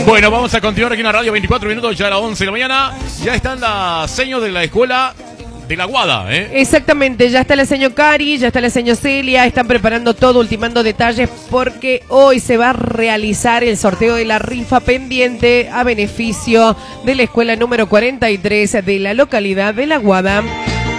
Bueno, vamos a continuar aquí en la radio, 24 minutos, ya a las 11 de la mañana. Ya están las seños de la escuela de la Guada, ¿eh? Exactamente, ya está la señor Cari, ya está la señor Celia, están preparando todo, ultimando detalles, porque hoy se va a realizar el sorteo de la rifa pendiente a beneficio de la escuela número 43 de la localidad de La Guada.